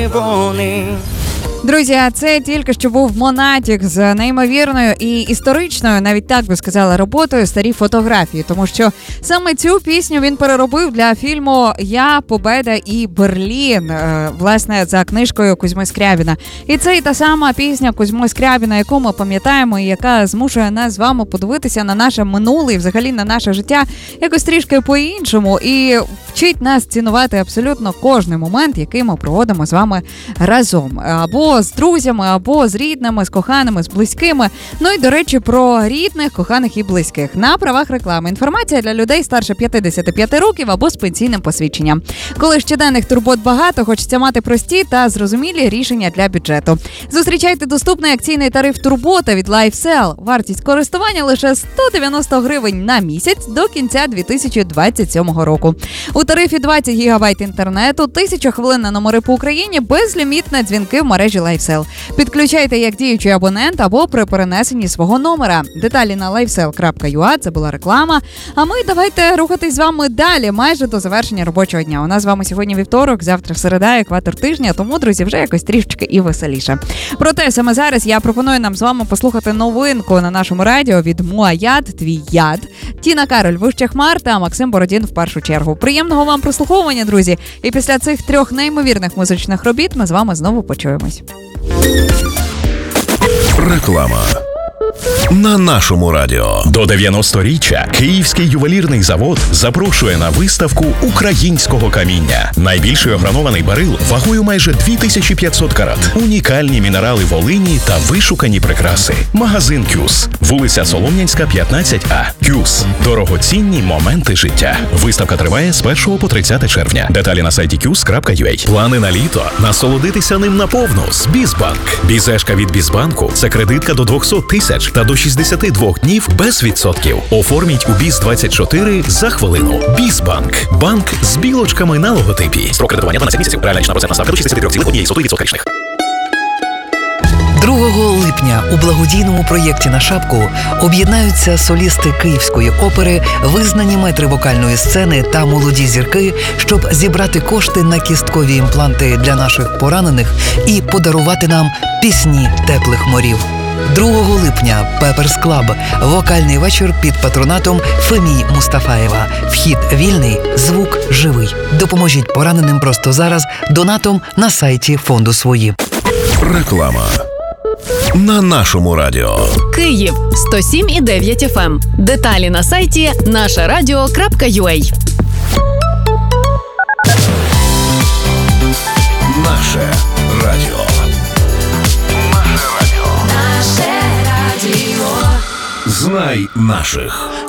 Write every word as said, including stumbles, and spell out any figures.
Вони. Друзі, це тільки що був Монатік з неймовірною і історичною, навіть так би сказала, роботою «Старі фотографії», тому що саме цю пісню він переробив для фільму «Я, Победа і Берлін», власне, за книжкою Кузьми Скрябіна. І це і та сама пісня Кузьми Скрябіна, яку ми пам'ятаємо і яка змушує нас з вами подивитися на наше минуле і взагалі на наше життя якось трішки по-іншому і вчить нас цінувати абсолютно кожний момент, який ми проводимо з вами разом. Або з друзями, або з рідними, з коханими, з близькими. Ну і, до речі, про рідних, коханих і близьких. На правах реклами. Інформація для людей старше п'ятдесят п'ять років або з пенсійним посвідченням. Коли щоденних турбот багато, хочеться мати прості та зрозумілі рішення для бюджету. Зустрічайте доступний акційний тариф «Турбота» від LifeSell. Вартість користування лише сто дев'яносто гривень на місяць до кінця дві тисячі двадцять сьомого року. У тарифі двадцять гігабайт інтернету, тисяча хвилин на номери по Україні, безлімітні дзвінки в мережі LifeSell. Підключайте як діючий абонент або при перенесенні свого номера. Деталі на лайфсел крапка ю а. Це була реклама. А ми давайте рухатись з вами далі, майже до завершення робочого дня. У нас з вами сьогодні вівторок, завтра середа, екватор тижня, тому, друзі, вже якось трішечки і веселіше. Проте саме зараз я пропоную нам з вами послухати новинку на нашому радіо від Муаяд «Твій яд». Тіна Кароль «Вище хмар» та Максим Бородін в першу чергу. Приємного вам прослуховування, друзі. І після цих трьох неймовірних музичних робіт ми з вами знову почуємось. Реклама на нашому радіо. До дев'яносторіччя Київський ювелірний завод запрошує на виставку українського каміння. Найбільший огранований барил вагою майже дві тисячі п'ятсот карат. Унікальні мінерали Волині та вишукані прикраси. Магазин «Кюс». Вулиця Солом'янська, п'ятнадцять А. «Кюс». Дорогоцінні моменти життя. Виставка триває з першого по тридцяте червня. Деталі на сайті кюс крапка ю а. Плани на літо. Насолодитися ним наповну з Бізбанк. Бізешка від Бізбанку – це кредитка до двісті тисяч та до шістдесят два днів без відсотків. Оформіть у Біз двадцять чотири за хвилину. Бізбанк. Банк з білочками на логотипі. Строк кредитування дванадцять місяців. Реальна річна процентна ставка до шістдесят три цілих одна сотих відсотка річних. другого липня у благодійному проєкті «На шапку» об'єднаються солісти Київської опери, визнані метри вокальної сцени та молоді зірки, щоб зібрати кошти на кісткові імпланти для наших поранених і подарувати нам пісні теплих морів. другого липня Пеперс Клаб. Вокальний вечір під патронатом Фемії Мустафаєва. Вхід вільний, звук живий. Допоможіть пораненим просто зараз донатом на сайті фонду «Свої». Реклама на нашому радіо. Київ сто сім і дев'ять еф ем. Деталі на сайті наша радіо крапка ю а. Наше радіо. Наше радіо. Знай наших.